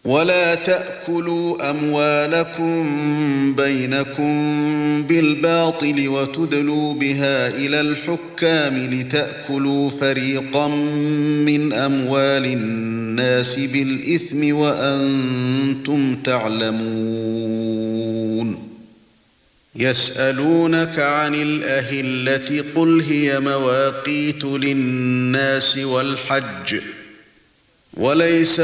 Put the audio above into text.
ولا تأكلوا أموالكم بينكم بالباطل وتدلوا بها إلى الحكام لتأكلوا فريقا من أموال الناس بالإثم وأنتم تعلمون يسألونك عن الأهلة قل هي مواقيت للناس والحج وليس